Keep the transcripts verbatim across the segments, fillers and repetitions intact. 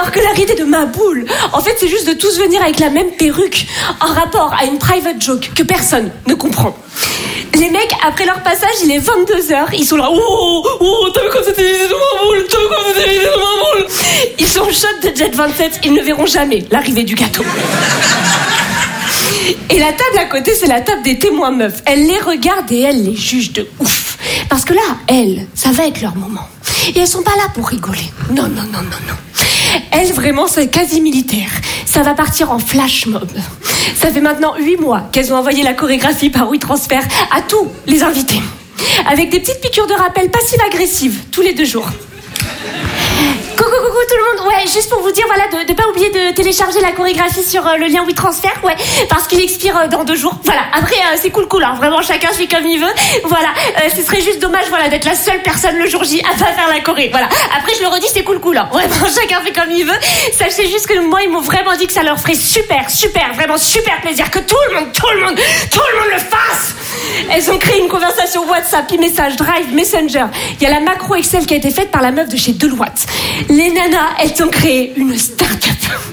Alors que la idée de ma boule, en fait, c'est juste de tous venir avec la même perruque, en rapport à une private joke que personne ne comprend. Les mecs, après leur passage, il est vingt-deux heures, ils sont là, oh, oh, t'as vu comme c'était l'idée de ma boule, t'as vu comme c'était l'idée de ma boule. Ils sont en shot de Jet vingt-sept, ils ne verront jamais l'arrivée du gâteau. Et la table à côté, c'est la table des témoins meufs. Elle les regarde et elle les juge de ouf. Parce que là, elles, ça va être leur moment. Et elles sont pas là pour rigoler. Non, non, non, non, non. Elles, vraiment, c'est quasi militaire. Ça va partir en flash mob. Ça fait maintenant huit mois qu'elles ont envoyé la chorégraphie par WeTransfer à tous les invités. Avec des petites piqûres de rappel passives-agressives tous les deux jours. Coucou, coucou tout le monde. Ouais, juste pour vous dire, voilà, de ne pas oublier de télécharger la chorégraphie sur euh, le lien WeTransfer, ouais, parce qu'il expire euh, dans deux jours. Voilà, après, euh, c'est cool, cool, hein, vraiment, chacun fait comme il veut. Voilà, euh, ce serait juste dommage, voilà, d'être la seule personne le jour J à pas faire la choré. Voilà, après, je le redis, c'est cool, cool, hein. Vraiment, chacun fait comme il veut. Sachez juste que moi, ils m'ont vraiment dit que ça leur ferait super, super, vraiment super plaisir que tout le monde, tout le monde, tout le monde le fasse. Elles ont créé une conversation WhatsApp, e-message, Drive, Messenger. Il y a la macro Excel qui a été faite par la meuf de chez Deloitte. Les nanas, elles ont créé une start-up.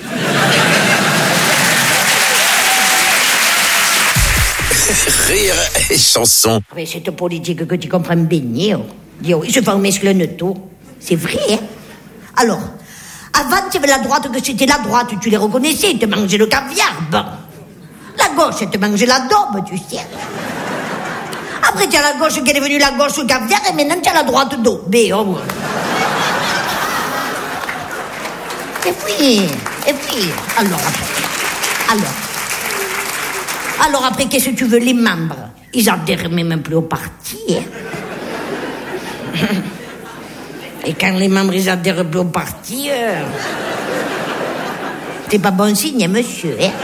Rire et chanson. Mais cette politique que tu comprends bien, oh. Je vais mescler tout. C'est vrai, hein? Alors, avant, tu avais la droite, que c'était la droite, tu les reconnaissais, tu mangeais le caviar, bon. La gauche, tu mangeais la daube, tu sais. Après, tu as la gauche qui est devenue la gauche au caviar, et maintenant, tu as la droite daube, oh. Et puis, et puis, alors après, alors, alors après, qu'est-ce que tu veux, les membres, ils adhèrent même plus au parti, hein. Et quand les membres, ils adhèrent plus au parti, euh, c'est pas bon signe, monsieur, hein.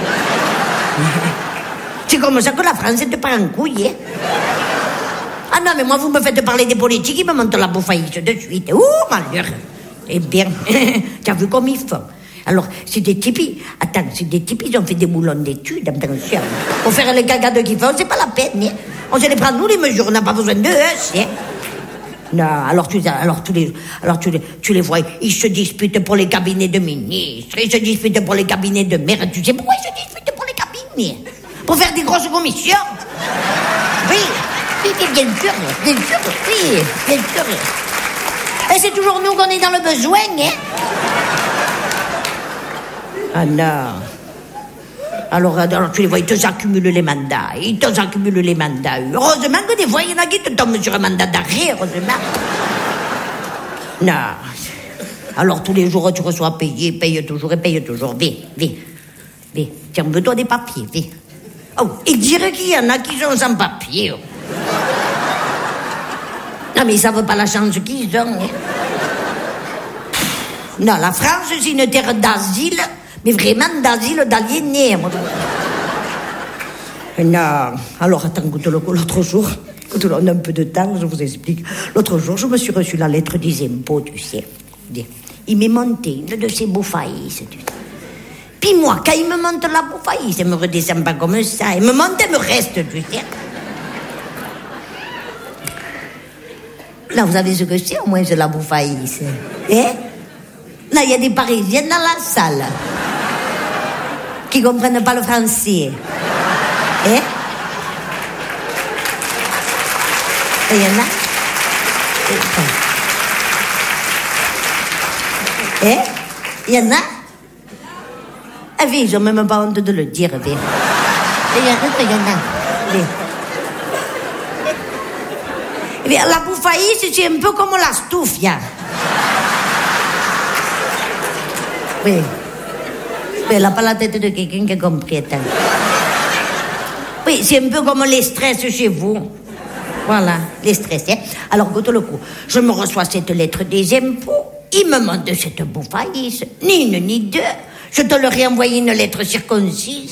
C'est comme ça que la France te part en couille, hein. Ah non, mais moi, vous me faites parler des politiques, ils me montent la bouffaïsse de suite. Ouh, malheur. Eh bien, tu as vu comme ils font. Alors, c'est des types, attends, c'est des types, ils ont fait des boulons d'études, attention. Pour faire les cagades qu'ils font, c'est pas la peine, hein. On se les prend, nous, les mesures, on n'a pas besoin d'eux, hein. Non, alors, tu, alors, tu, les, alors tu, les, tu les vois, ils se disputent pour les cabinets de ministres, ils se disputent pour les cabinets de maires, tu sais pourquoi ils se disputent pour les cabinets? Pour faire des grosses commissions? Oui, oui, bien sûr, bien sûr, oui, bien sûr. Et c'est toujours nous qu'on est dans le besoin, hein? Ah non. Alors, alors tu les vois, ils te accumulent les mandats. Ils te accumulent les mandats. Heureusement que des fois, il y en a qui te tombent sur un mandat d'arrêt, heureusement. Non. Alors, tous les jours, tu reçois payer, paye toujours et paye toujours. Viens, viens, viens. Tiens, veux-toi des papiers, viens. Oh, et dire qu'il y en a qui sont sans papier. Non, mais ils savent pas la chance qu'ils ont, hein. Non, la France, c'est une terre d'asile, mais vraiment d'asile d'aliénés. Non, alors attends, écoute, l'autre jour, écoute, on a un peu de temps, je vous explique. L'autre jour, je me suis reçu la lettre des impôts, tu sais. Il m'est monté une de ces bouffaïsses, tu sais. Puis moi, quand il me monte la bouffaïsse, il me redescend pas comme ça. Il me monte et me reste, tu sais. Là, vous savez ce que c'est, au moins, c'est la bouffaïsse. Hein? Là, il y a des Parisiennes dans la salle qui comprennent pas le français. Hein? Et il y en a... Hein? Il y en a... Ah oui, ils n'ont même pas honte de le dire, oui. Il y en a... Il y en a... Oui. Eh bien, la bouffaïsse, c'est un peu comme la stufia. Oui. Mais elle n'a pas la tête de quelqu'un qui a compris, attends. Oui, c'est un peu comme les stress chez vous. Voilà, les stress, hein. Alors, goûte le coup. Je me reçois cette lettre des impôts. Il me demande cette bouffaïsse. Ni une, ni deux. Je te leur ai envoyé une lettre circoncise.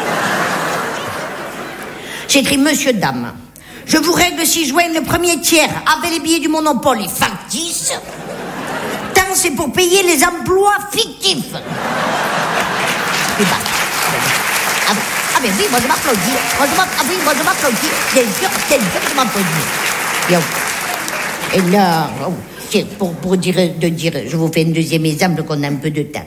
J'écris, monsieur, dame. Je vous règle six juin le premier tiers avec les billets du Monopole et factices. Tant c'est pour payer les emplois fictifs. Et bah, ah, ben, ah ben oui, moi je m'applaudis. Moi je m'applaudis. Ah oui, moi je m'applaudis. Bien sûr, bien sûr que je m'applaudis. Et là, oh, pour, pour dire, de dire, je vous fais un deuxième exemple qu'on a un peu de temps.